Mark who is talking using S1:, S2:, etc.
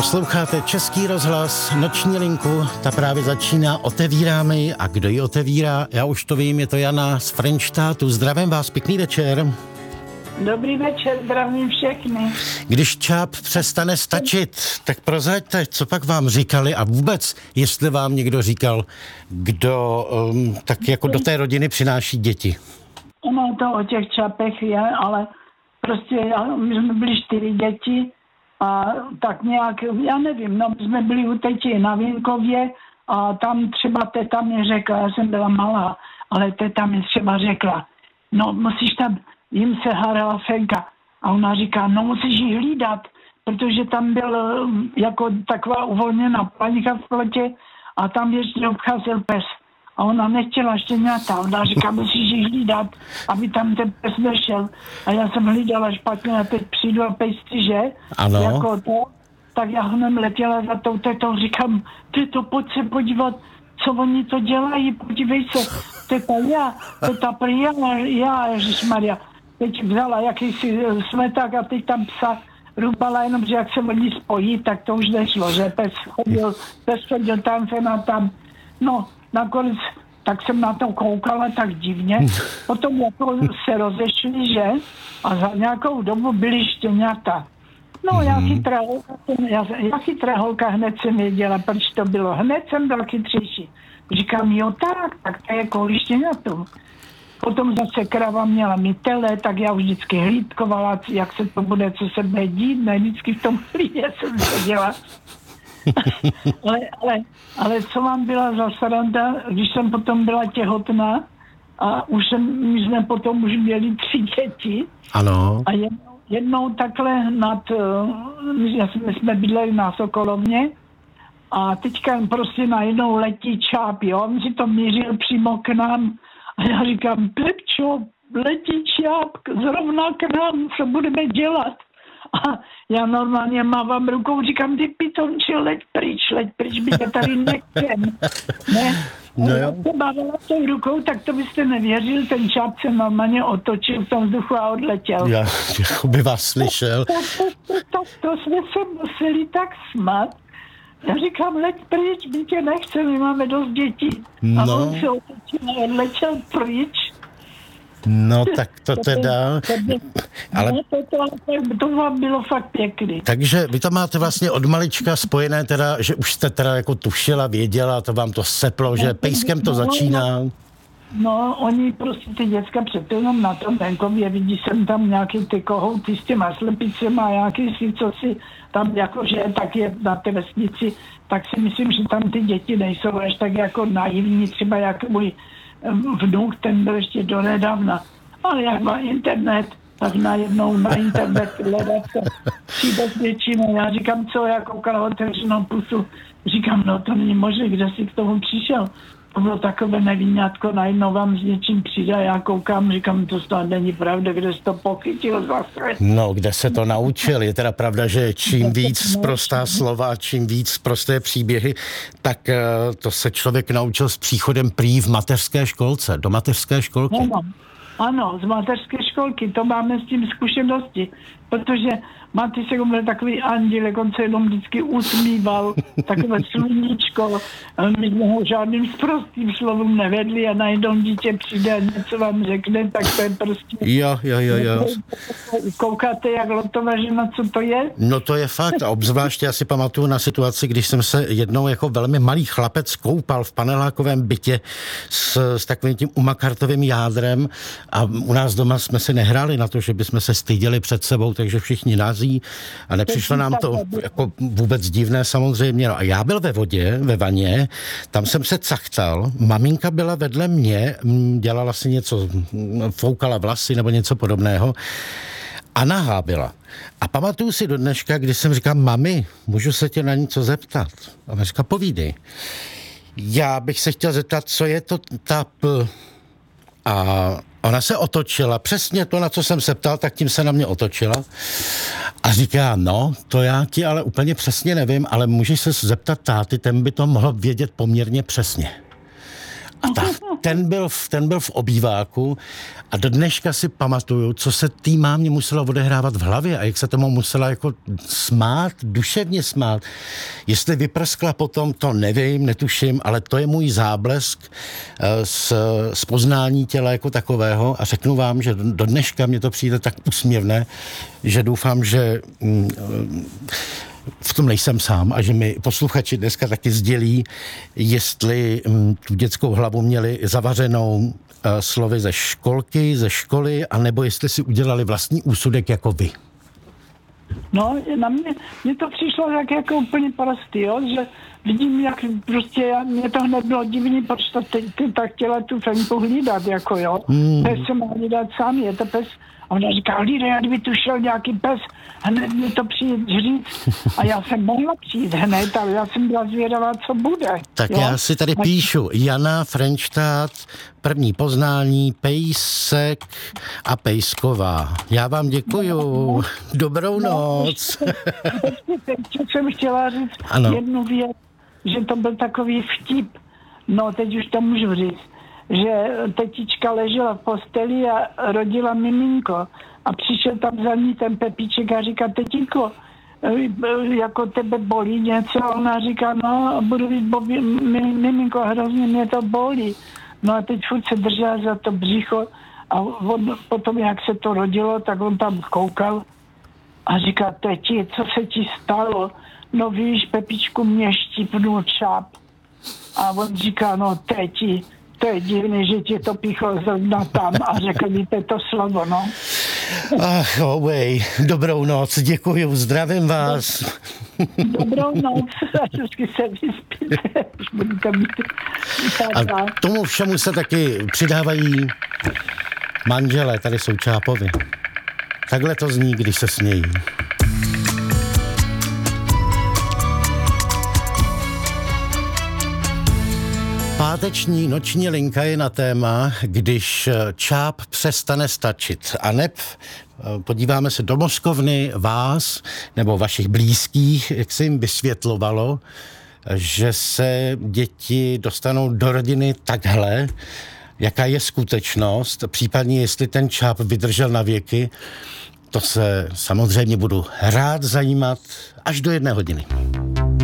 S1: Posloucháte Český rozhlas, noční linku, ta právě začíná, otevíráme ji a kdo ji otevírá, já už to vím, je to Jana z Frenštátu. Zdravím vás, pěkný večer.
S2: Dobrý večer, zdravím všechny.
S1: Když čáp přestane stačit, tak prozraďte, co pak vám říkali a vůbec, jestli vám někdo říkal, kdo tak jako do té rodiny přináší děti.
S2: Ono to o těch čapech je, ale prostě my jsme byli 4 děti a tak nějak, já nevím, no my jsme byli u teti na Vínkově a tam třeba teta mi řekla, já jsem byla malá, ale teta mi třeba řekla, no musíš tam, jim se hádala Fenka a ona říká, no musíš ji hlídat, protože tam byl jako taková uvolněná planika v plotě a tam ještě obcházel pes. A ona nechtěla štěňata. Ona říká, musíš ji hlídat, aby tam ten pes nešel. A já jsem hlídala špatně a teď přijdu a pejsci, že?
S1: Ano.
S2: Jako to. Tak já hned letěla za tou tetou, říkám, teto, pojď se podívat, co oni to dělají, podívej se. Teta prý já, ježišmarja. Teď vzala jakýsi smeták a teď tam psa rubala, jenom, že jak se oni spojí, tak to už nešlo, že pes chodil tam, tam. No, nakonec, tak jsem na to koukala tak divně. Potom jako se rozešli, že? A za nějakou dobu byly štěňata. No, já chytrá holka, hned jsem věděla, proč to bylo. Hned jsem byl chytřejší. Říkám, jo, tak to je kvůli štěňatům. Potom zase krava měla mitele, tak já už vždycky hlídkovala, jak se to bude, co se bude dít. Ne, vždycky v tom hlídě jsem seděla. ale co vám byla za sranda, když jsem potom byla těhotná a my jsme potom už měli 3 děti.
S1: Ano.
S2: A jednou takhle my jsme bydleli na Sokolovně a teďka prostě najednou letí čáp, jo, on si to mířil přímo k nám a já říkám, Pepčo, letí čáp zrovna k nám, co budeme dělat? A já normálně mávám rukou, říkám, ty pitomči, leď pryč, by tě tady nechcem. Ne?
S1: No jo.
S2: To bavila tou rukou, tak to byste nevěřil, ten čáp se normálně otočil v tom vzduchu a odletěl.
S1: Já by vás slyšel.
S2: To jsme se museli tak smát. Já říkám, leď pryč, my tě nechcem, my máme dost dětí. A on se otočil a odletěl pryč.
S1: No tak to teda...
S2: Ale to vám bylo fakt pěkný.
S1: Takže vy to máte vlastně od malička spojené teda, že už jste teda jako tušila, věděla, to vám to seplo, že pejskem to začíná.
S2: No, oni prostě ty děcka před jenom na tom venkově, vidí jsem tam nějaký ty kohouty s těma slepicema, nějaký si, co si tam jakože tak je na té vesnici, tak si myslím, že tam ty děti nejsou až tak jako naivní, třeba jak můj vnuk, ten byl ještě donedávna. Ale jak má internet, tak najednou na internet hledat se přijde s něčím. A já říkám, co, já koukala otevřenou pusu. Říkám, no to není možné, kde jsi k tomu přišel. To bylo takové nevinňátko, najednou vám s něčím přijde a já koukám, říkám, to snad není pravda, kde jsi to pochytil zase.
S1: No, kde se to naučil. Je teda pravda, že čím víc prostá slova, čím víc prosté příběhy, tak to se člověk naučil s příchodem prý v mateřské školce, do mateřské školky.
S2: Ano, z mateřské školky, to máme s tím zkušenosti, protože Matýsek byl takový anděl, on se jenom vždycky usmíval, takové sluníčko, my jsme ho žádným sprostým slovům nevedli a najednou dítě přijde a něco vám řekne, tak to je prostě...
S1: Jo.
S2: Koukáte, jak lotová žena, co to je?
S1: No to je fakt a obzvláště já si pamatuju na situaci, když jsem se jednou jako velmi malý chlapec koupal v panelákovém bytě s takovým tím umakartovým jádrem a u nás doma jsme si nehráli na to, že bychom se styděli před sebou, takže všichni nazí a nepřišlo nám to jako vůbec divné samozřejmě. No a já byl ve vodě, ve vaně, tam jsem se cachtal, maminka byla vedle mě, dělala si něco, foukala vlasy nebo něco podobného a nahá byla. A pamatuju si do dneška, když jsem říkal, mami, můžu se tě na něco zeptat? A ona říká, povídej. Já bych se chtěl zeptat, co je to tap. A ona se otočila, přesně to, na co jsem se ptal, tak tím se na mě otočila a říká, no, to já ti ale úplně přesně nevím, ale můžeš se zeptat táty, ten by to mohl vědět poměrně přesně. ten byl v obýváku a do dneška si pamatuju, co se tý mámě muselo odehrávat v hlavě a jak se tomu musela jako smát, duševně smát. Jestli vyprskla potom, to nevím, netuším, ale to je můj záblesk z poznání těla jako takového a řeknu vám, že do dneška mě to přijde tak úsměvné, že doufám, že v tom nejsem sám a že mi posluchači dneska taky sdělí, jestli tu dětskou hlavu měli zavařenou slovy ze školky, ze školy, anebo jestli si udělali vlastní úsudek jako vy.
S2: No, na mě to přišlo tak jako úplně prostý, jo, že vidím, jak prostě mě to hned bylo divný, proč to ty tak chtěla tu Fenku hlídat, jako jo. Pes se má hlídat sám, je to pes. A ona říká, hlídej, kdyby tu šel nějaký pes, hned mi to přijít říct. A já jsem mohla přijít hned, ale já jsem byla zvědavá, co bude.
S1: Tak
S2: jo?
S1: Já si tady píšu, Jana Frenštát, první poznání, Pejsek a Pejsková. Já vám děkuju. Dobrou noc.
S2: Teď jsem chtěla říct jednu věc, že to byl takový vtip. No, teď už to můžu říct. Že tetička ležela v posteli a rodila miminko. A přišel tam za ní ten Pepíček a říká, tetinko, jako tebe bolí něco? A ona říká, no, budu víc miminko, hrozně mě to bolí. No a teď furt se držela za to břicho a on, potom, jak se to rodilo, tak on tam koukal a říká, teti, co se ti stalo? No víš, Pepičku, mě štípnul čáp. A on říká, no teti, to je divný, že ti to píchlo zrovna tam a řekl mi to slovo, no.
S1: Ach, dobrou noc, děkuju, zdravím vás.
S2: Dobrou noc, a vždycky se vyspíte, už budete mít.
S1: A tomu všemu se taky přidávají manželé, tady jsou Čápovi. Takhle to zní, když se smějí. Páteční noční linka je na téma, když čáp přestane stačit. A neb podíváme se do mozkovny vás nebo vašich blízkých, jak se jim vysvětlovalo, že se děti dostanou do rodiny takhle, jaká je skutečnost, případně jestli ten čáp vydržel na věky. To se samozřejmě budu rád zajímat až do 1 hodiny.